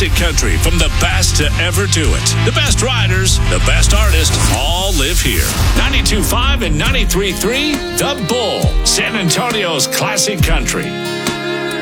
classic country from the best to ever do it. The best riders, the best artists, all live here. 92.5 and 93.3, The Bull, San Antonio's classic country.